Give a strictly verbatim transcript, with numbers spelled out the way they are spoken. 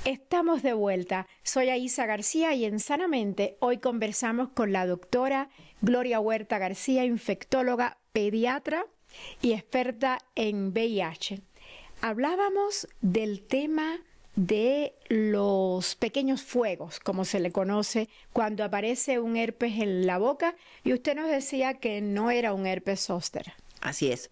Estamos de vuelta. Soy Aisa García y en Sanamente hoy conversamos con la doctora Gloria Huerta García, infectóloga, pediatra y experta en V I H. Hablábamos del tema de los pequeños fuegos, como se le conoce, cuando aparece un herpes en la boca, y usted nos decía que no era un herpes zóster. Así es.